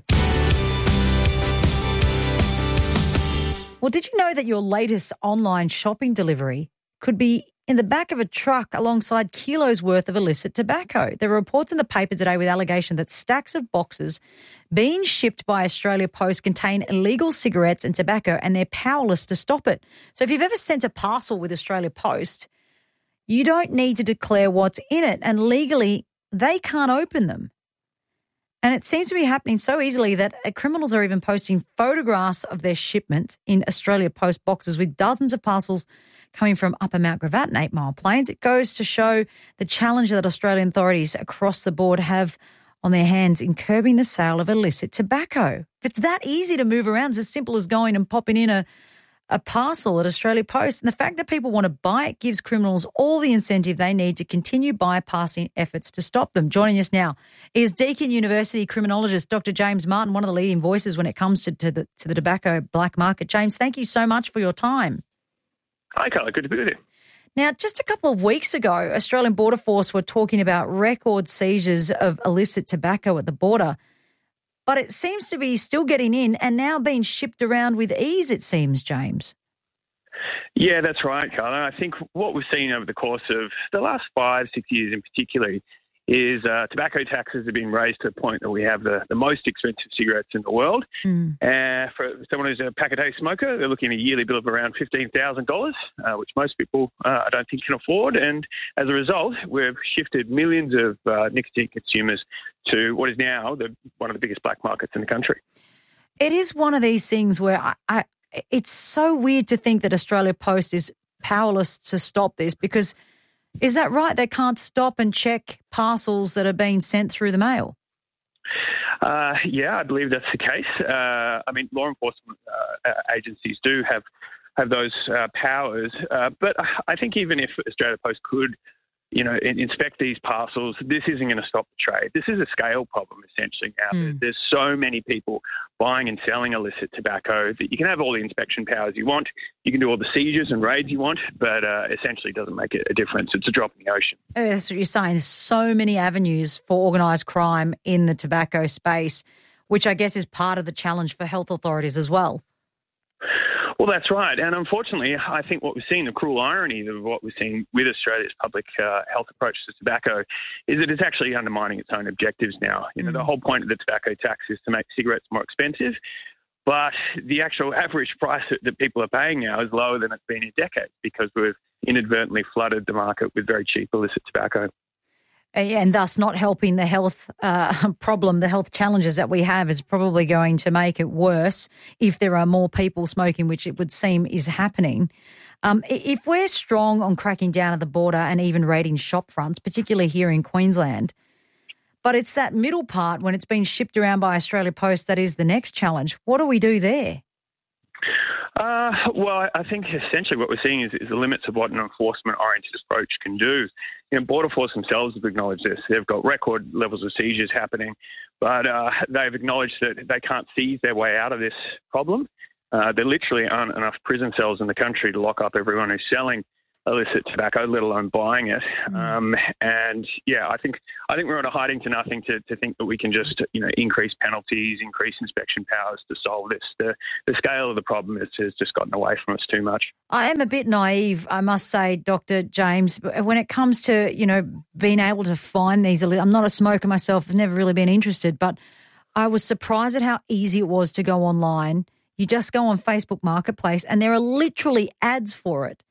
Well, did you know that your latest online shopping delivery could be in the back of a truck alongside kilos worth of illicit tobacco? There are reports in the paper today with allegation that stacks of boxes being shipped by Australia Post contain illegal cigarettes and tobacco, and they're powerless to stop it. So if you've ever sent a parcel with Australia Post, you don't need to declare what's in it, and legally they can't open them. And it seems to be happening so easily that criminals are even posting photographs of their shipment in Australia Post boxes with dozens of parcels coming from Upper Mount Gravatt and 8 Mile Plains. It goes to show the challenge that Australian authorities across the board have on their hands in curbing the sale of illicit tobacco. If it's that easy to move around, it's as simple as going and popping in a parcel at Australia Post. And the fact that people want to buy it gives criminals all the incentive they need to continue bypassing efforts to stop them. Joining us now is Deakin University criminologist Dr. James Martin, one of the leading voices when it comes to the tobacco black market. James, thank you so much for your time. Hi, Carla. Good to be with you. Now, just a couple of weeks ago, Australian Border Force were talking about record seizures of illicit tobacco at the border. But it seems to be still getting in and now being shipped around with ease, it seems, James. Yeah, that's right, Carla. I think what we've seen over the course of the last 5-6 years in particular is tobacco taxes have been raised to the point that we have the most expensive cigarettes in the world. For someone who's a pack-a-day smoker, they're looking at a yearly bill of around $15,000, which most people I don't think can afford. And as a result, we've shifted millions of nicotine consumers to what is now one of the biggest black markets in the country. It is one of these things where it's so weird to think that Australia Post is powerless to stop this because is that right? They can't stop and check parcels that are being sent through the mail? Yeah, I believe that's the case. Law enforcement agencies do have those powers. But I think even if Australia Post could, inspect these parcels, this isn't going to stop the trade. This is a scale problem, essentially, now. There's so many people buying and selling illicit tobacco that you can have all the inspection powers you want. You can do all the seizures and raids you want, but essentially doesn't make a difference. It's a drop in the ocean. That's what you're saying. There's so many avenues for organised crime in the tobacco space, which I guess is part of the challenge for health authorities as well. Well, that's right. And unfortunately, I think what we've seen, the cruel irony of what we've seen with Australia's public health approach to tobacco is that it's actually undermining its own objectives now. The whole point of the tobacco tax is to make cigarettes more expensive, but the actual average price that people are paying now is lower than it's been in decades because we've inadvertently flooded the market with very cheap illicit tobacco. And thus not helping the health problem, the health challenges that we have is probably going to make it worse if there are more people smoking, which it would seem is happening. If we're strong on cracking down at the border and even raiding shop fronts, particularly here in Queensland, but it's that middle part when it's been shipped around by Australia Post that is the next challenge. What do we do there? Well, I think essentially what we're seeing is the limits of what an enforcement-oriented approach can do. Border Force themselves have acknowledged this. They've got record levels of seizures happening, but they've acknowledged that they can't seize their way out of this problem. There literally aren't enough prison cells in the country to lock up everyone who's selling illicit tobacco, let alone buying it. I think we're on a hiding to nothing to think that we can just increase penalties, increase inspection powers to solve this. The scale of the problem has just gotten away from us too much. I am a bit naive, I must say, Dr. James, when it comes to being able to find these. I'm not a smoker myself. I've never really been interested, but I was surprised at how easy it was to go online. You just go on Facebook Marketplace, and there are literally ads for it.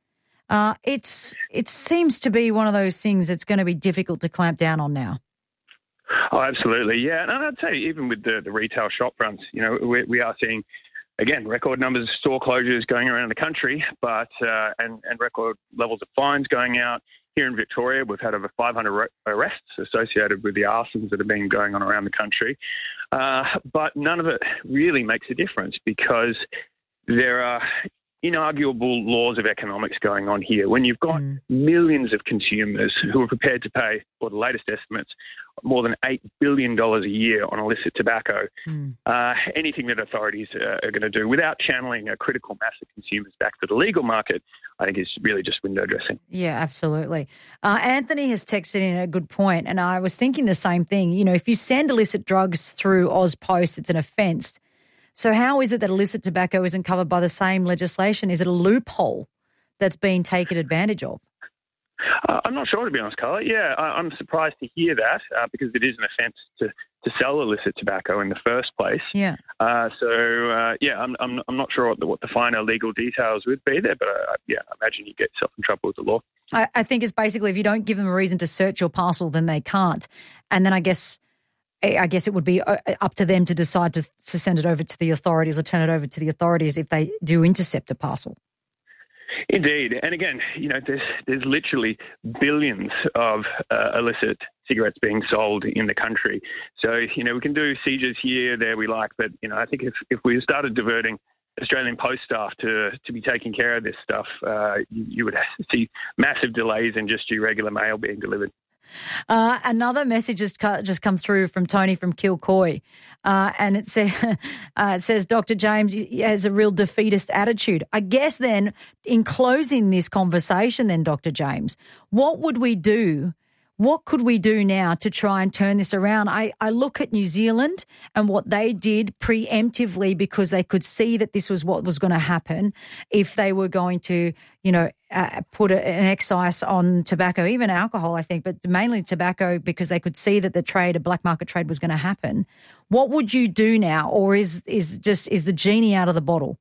It seems to be one of those things that's going to be difficult to clamp down on now. Oh, absolutely, yeah. And I'd say even with the retail shop fronts, we are seeing, again, record numbers of store closures going around the country, but and record levels of fines going out. Here in Victoria, we've had over 500 arrests associated with the arsons that have been going on around the country. But none of it really makes a difference because there are inarguable laws of economics going on here. When you've got millions of consumers who are prepared to pay, or the latest estimates, more than $8 billion a year on illicit tobacco, anything that authorities are going to do without channeling a critical mass of consumers back to the legal market, I think is really just window dressing. Yeah, absolutely. Anthony has texted in a good point, and I was thinking the same thing. If you send illicit drugs through AusPost, it's an offence. So how is it that illicit tobacco isn't covered by the same legislation? Is it a loophole that's being taken advantage of? I'm not sure, to be honest, Carla. Yeah, I'm surprised to hear that because it is an offence to sell illicit tobacco in the first place. Yeah. I'm not sure what the finer legal details would be there, but I imagine you get yourself in trouble with the law. I think it's basically if you don't give them a reason to search your parcel, then they can't. And then I guess it would be up to them to decide to send it over to the authorities or turn it over to the authorities if they do intercept a parcel. Indeed. And again, there's literally billions of illicit cigarettes being sold in the country. So, we can do seizures here, there we like, but, I think if we started diverting Australian Post staff to be taking care of this stuff, you would see massive delays in just your regular mail being delivered. Another message has just come through from Tony from Kilcoy, and it says Dr. James has a real defeatist attitude. I guess then, in closing this conversation then, Dr. James, what would we do? What could we do now to try and turn this around? I look at New Zealand and what they did preemptively because they could see that this was what was going to happen if they were going to, put an excise on tobacco, even alcohol, I think, but mainly tobacco because they could see that a black market trade was going to happen. What would you do now, or is the genie out of the bottle?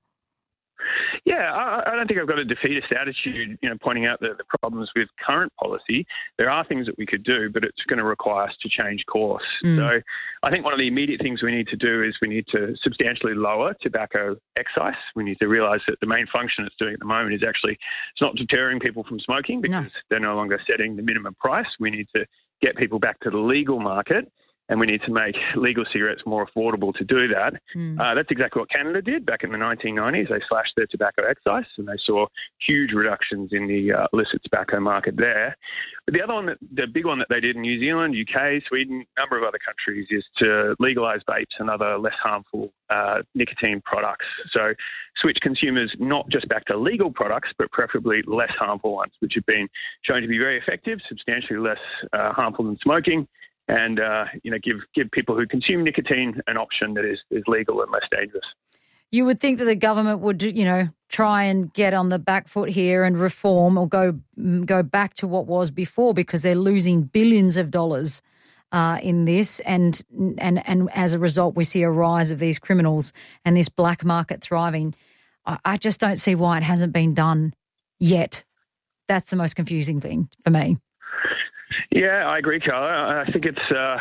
Yeah, I don't think I've got a defeatist attitude, pointing out the problems with current policy. There are things that we could do, but it's going to require us to change course. So I think one of the immediate things we need to do is we need to substantially lower tobacco excise. We need to realise that the main function it's doing at the moment is actually, it's not deterring people from smoking because they're no longer setting the minimum price. We need to get people back to the legal market. And we need to make legal cigarettes more affordable to do that. That's exactly what Canada did back in the 1990s. They slashed their tobacco excise and they saw huge reductions in the illicit tobacco market there. But the big one that they did in New Zealand, UK, Sweden, a number of other countries is to legalise vapes and other less harmful nicotine products. So switch consumers not just back to legal products, but preferably less harmful ones, which have been shown to be very effective, substantially less harmful than smoking. And, give people who consume nicotine an option that is legal and less dangerous. You would think that the government would, try and get on the back foot here and reform or go back to what was before because they're losing billions of dollars in this. And as a result, we see a rise of these criminals and this black market thriving. I just don't see why it hasn't been done yet. That's the most confusing thing for me. Yeah, I agree, Carla. I think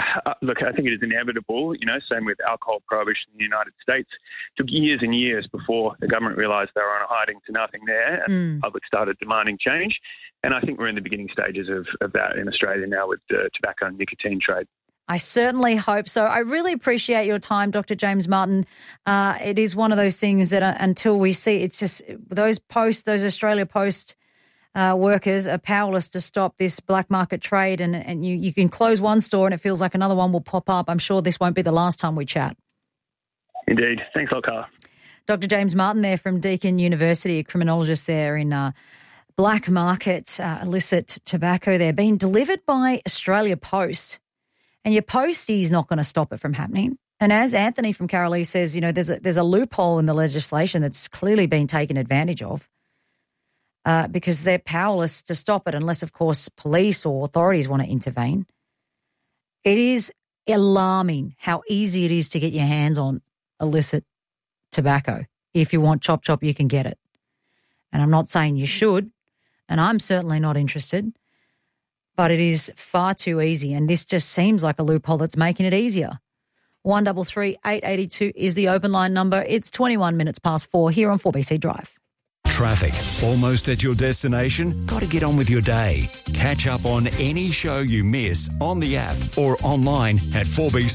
I think it is inevitable. Same with alcohol prohibition in the United States. It took years and years before the government realised they were on a hiding to nothing there, and the public started demanding change. And I think we're in the beginning stages of that in Australia now with the tobacco and nicotine trade. I certainly hope so. I really appreciate your time, Dr. James Martin. It is one of those things that until we see, it's just those Australia Post workers are powerless to stop this black market trade, and you can close one store and it feels like another one will pop up. I'm sure this won't be the last time we chat. Indeed. Thanks a lot, Carla. Dr. James Martin there from Deakin University, a criminologist there in black market illicit tobacco there, being delivered by Australia Post. And your postie is not going to stop it from happening. And as Anthony from Carolee says, you know, there's a loophole in the legislation that's clearly been taken advantage of because they're powerless to stop it unless, of course, police or authorities want to intervene. It is alarming how easy it is to get your hands on illicit tobacco. If you want chop, you can get it. And I'm not saying you should, and I'm certainly not interested, but it is far too easy, and this just seems like a loophole that's making it easier. 133 882 is the open line number. It's 21 minutes past 4 here on 4BC Drive. Traffic. Almost at your destination? Got to get on with your day. Catch up on any show you miss on the app or online at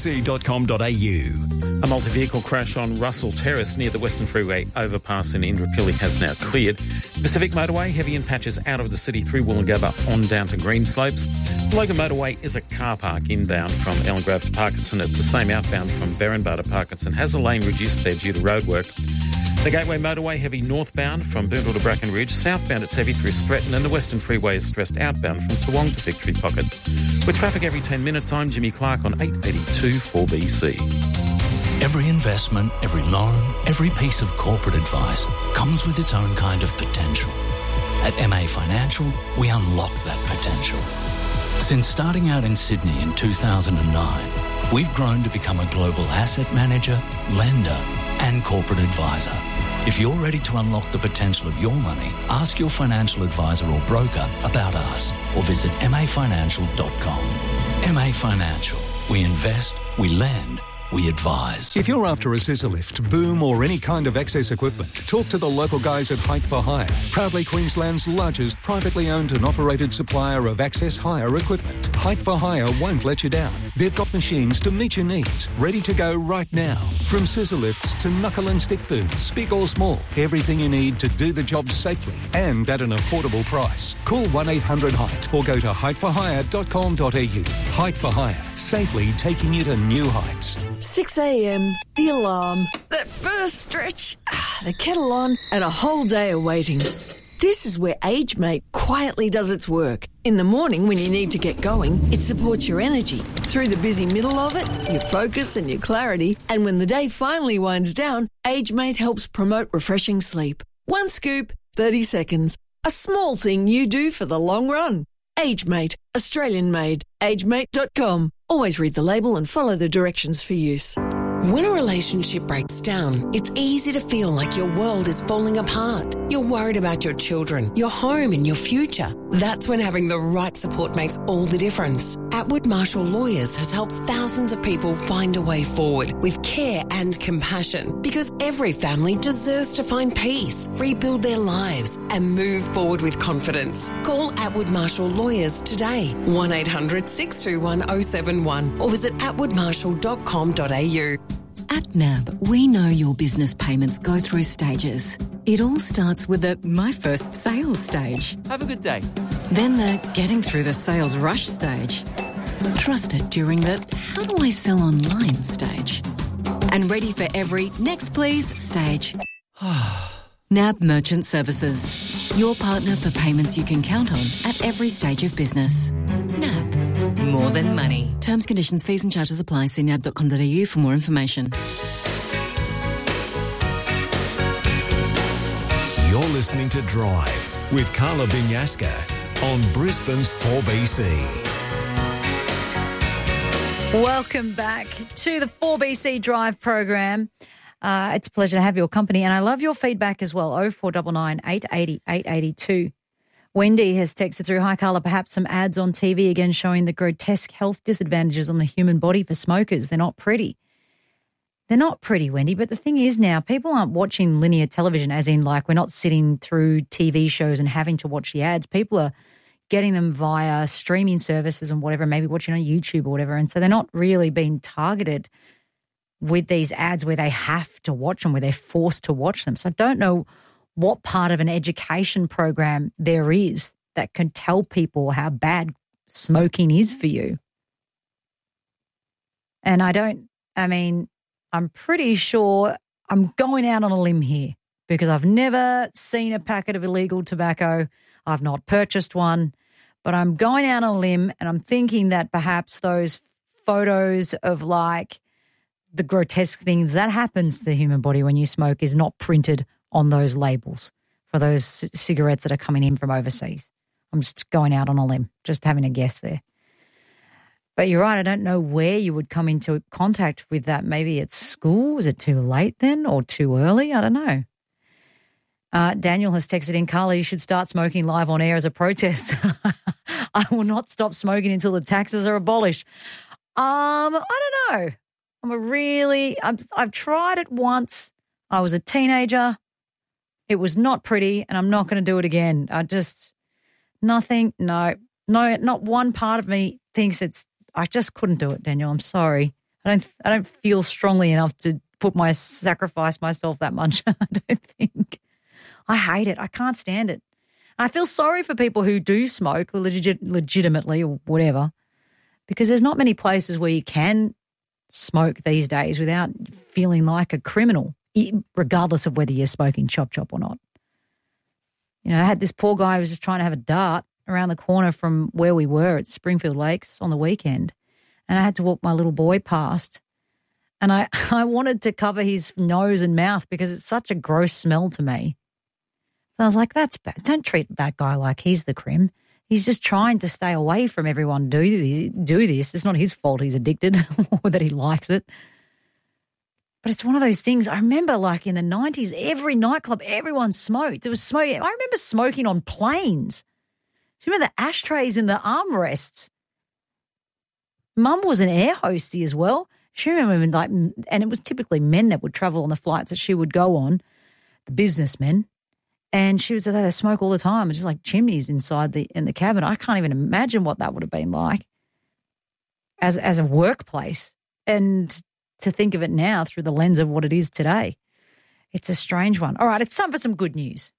4bc.com.au. A multi-vehicle crash on Russell Terrace near the Western Freeway overpass in Indooroopilly has now cleared. Pacific Motorway, heavy in patches out of the city through Woolloongabba on down to Greenslopes. The Logan Motorway is a car park inbound from Ellengrove to Parkinson. It's the same outbound from Berrinbar to Parkinson. Has a lane reduced there due to roadworks. The Gateway Motorway, heavy northbound from Boondall to Bracken Ridge. Southbound, it's heavy through Stretton, and the Western Freeway is stressed outbound from Toowong to Victory Pocket. With traffic every 10 minutes, I'm Jimmy Clark on 882 4BC. Every investment, every loan, every piece of corporate advice comes with its own kind of potential. At MA Financial, we unlock that potential. Since starting out in Sydney in 2009, we've grown to become a global asset manager, lender, and corporate advisor. If you're ready to unlock the potential of your money, ask your financial advisor or broker about us or visit mafinancial.com. MA Financial. We invest, we lend, we advise. If you're after a scissor lift, boom or any kind of access equipment, talk to the local guys at Hike for Hire, proudly Queensland's largest privately owned and operated supplier of access hire equipment. Hike for Hire won't let you down. They've got machines to meet your needs, ready to go right now. From scissor lifts to knuckle and stick booms, big or small, everything you need to do the job safely and at an affordable price. Call 1-800-HIKE or go to hikeforhire.com.au. Hike for Hire, safely taking you to new heights. 6 a.m, the alarm, that first stretch, the kettle on, and a whole day of waiting. This is where AgeMate quietly does its work. In the morning when you need to get going, it supports your energy. Through the busy middle of it, your focus and your clarity. And when the day finally winds down, AgeMate helps promote refreshing sleep. One scoop, 30 seconds. A small thing you do for the long run. AgeMate, Australian made. AgeMate.com. Always read the label and follow the directions for use. When a relationship breaks down, it's easy to feel like your world is falling apart. You're worried about your children, your home and your future. That's when having the right support makes all the difference. Atwood Marshall Lawyers has helped thousands of people find a way forward with care and compassion, because every family deserves to find peace, rebuild their lives and move forward with confidence. Call Atwood Marshall Lawyers today, 1-800-621-071 or visit atwoodmarshall.com.au. At NAB, we know your business payments go through stages. It all starts with the My First Sales stage. Have a good day. Then the Getting Through the Sales Rush stage. Trusted during the How do I sell online stage. And ready for every Next Please stage. NAB Merchant Services. Your partner for payments you can count on at every stage of business. NAB. More than money. Terms, conditions, fees and charges apply. See nab.com.au for more information. You're listening to Drive with Carla Binyaska on Brisbane's 4BC. Welcome back to the 4BC Drive program. It's a pleasure to have your company, and I love your feedback as well. 0499 880 882. Wendy has texted through, hi Carla, perhaps some ads on TV again showing the grotesque health disadvantages on the human body for smokers. They're not pretty. They're not pretty, Wendy, but the thing is now people aren't watching linear television, as in like we're not sitting through TV shows and having to watch the ads. People are getting them via streaming services and whatever, maybe watching on YouTube or whatever, and so they're not really being targeted with these ads where they have to watch them, where they're forced to watch them. So I don't know what part of an education program there is that can tell people how bad smoking is for you. And I'm pretty sure I'm going out on a limb here because I've never seen a packet of illegal tobacco. I've not purchased one, but I'm going out on a limb and I'm thinking that perhaps those photos of like the grotesque things that happens to the human body when you smoke is not printed on those labels for those cigarettes that are coming in from overseas. I'm just going out on a limb, just having a guess there. But you're right, I don't know where you would come into contact with that. Maybe at school. Is it too late then or too early? I don't know. Daniel has texted in, Carla, you should start smoking live on air as a protest. I will not stop smoking until the taxes are abolished. I don't know. I've tried it once. I was a teenager. It was not pretty, and I'm not going to do it again. Not one part of me thinks I just couldn't do it, Daniel. I'm sorry. I don't feel strongly enough to sacrifice myself that much. I don't think. I hate it. I can't stand it. I feel sorry for people who do smoke legitimately or whatever, because there's not many places where you can smoke these days without feeling like a criminal, regardless of whether you're smoking chop or not. You know, I had this poor guy who was just trying to have a dart around the corner from where we were at Springfield Lakes on the weekend, and I had to walk my little boy past, and I wanted to cover his nose and mouth because it's such a gross smell to me. But I was like, that's bad. Don't treat that guy like he's the crim. He's just trying to stay away from everyone do this. It's not his fault he's addicted or that he likes it. But it's one of those things. I remember like in the 90s, every nightclub, everyone smoked. There was smoking. I remember smoking on planes. Do you remember the ashtrays in the armrests? Mum was an air hostie as well. She remember and it was typically men that would travel on the flights that she would go on, the businessmen. And she was they smoke all the time. It's just like chimneys inside in the cabin. I can't even imagine what that would have been like as a workplace. And to think of it now through the lens of what it is today, it's a strange one. All right, it's time for some good news.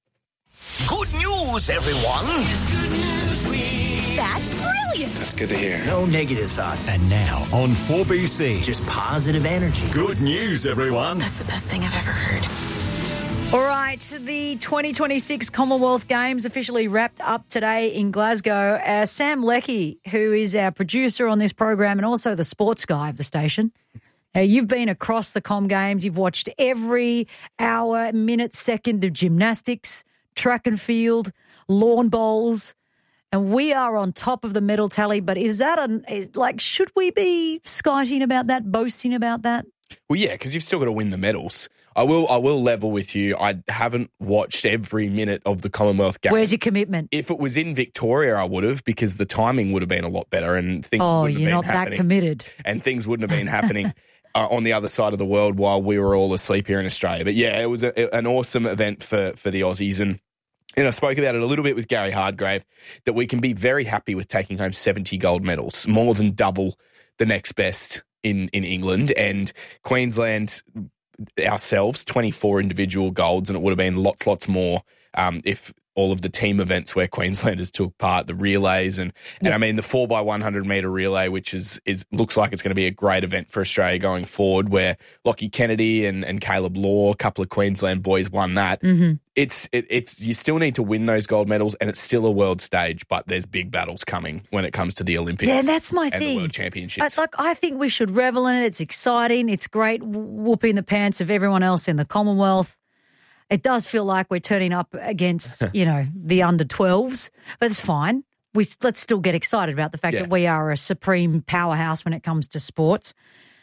Good news, everyone. It's good news week. That's brilliant. That's good to hear. No negative thoughts. And now on 4BC. Just positive energy. Good news, everyone. That's the best thing I've ever heard. All right, the 2026 Commonwealth Games officially wrapped up today in Glasgow. Sam Leckie, who is our producer on this program and also the sports guy of the station, you've been across the Com Games. You've watched every hour, minute, second of gymnastics, track and field, lawn bowls, and we are on top of the medal tally. But is that should we be skiting about that, boasting about that? Well, yeah, because you've still got to win the medals. I will level with you. I haven't watched every minute of the Commonwealth Games. Where's your commitment? If it was in Victoria, I would have, because the timing would have been a lot better and things wouldn't have been happening. Oh, you're not that committed. And things wouldn't have been happening on the other side of the world while we were all asleep here in Australia. But yeah, it was an awesome event for the Aussies. And I spoke about it a little bit with Gary Hardgrave, that we can be very happy with taking home 70 gold medals, more than double the next best in England. And Queensland ourselves, 24 individual golds, and it would have been lots more if all of the team events where Queenslanders took part, the relays, and I mean the 4x100 metre relay, which is looks like it's going to be a great event for Australia going forward, where Lockie Kennedy and Caleb Law, a couple of Queensland boys, won that. Mm-hmm. It's you still need to win those gold medals, and it's still a world stage, but there's big battles coming when it comes to the Olympics. Yeah, that's my and thing. The World Championships. I think we should revel in it. It's exciting. It's great, whooping the pants of everyone else in the Commonwealth. It does feel like we're turning up against, the under-12s, but it's fine. Let's still get excited about the fact that we are a supreme powerhouse when it comes to sports.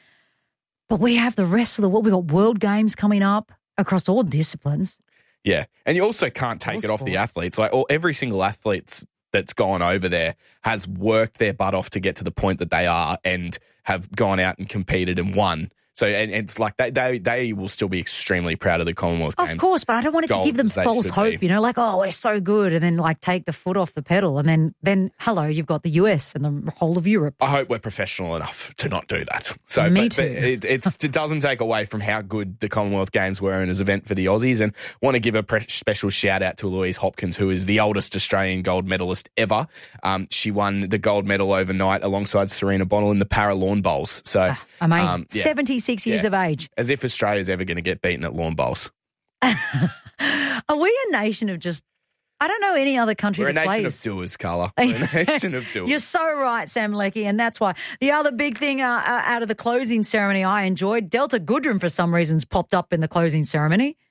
But we have the rest of the world. We've got World Games coming up across all disciplines. Yeah, and you also can't take it off the athletes. Like every single athlete that's gone over there has worked their butt off to get to the point that they are and have gone out and competed and won. So, and it's like they will still be extremely proud of the Commonwealth Games. Of course, but I don't want it to give them false hope, like, oh, we're so good, and then take the foot off the pedal, and then hello, you've got the US and the whole of Europe. I hope we're professional enough to not do that. So, Me too. It doesn't take away from how good the Commonwealth Games were as an event for the Aussies, and want to give a special shout out to Louise Hopkins, who is the oldest Australian gold medalist ever. She won the gold medal overnight alongside Serena Bonnell in the para lawn bowls. So amazing. 76 26 years of age. As if Australia's ever going to get beaten at lawn bowls. Are we a nation of just... I don't know any other country that plays. We're a nation of doers, Carla. We're a nation of doers. You're so right, Sam Leckie, and that's why. The other big thing out of the closing ceremony I enjoyed, Delta Goodrem for some reasons popped up in the closing ceremony.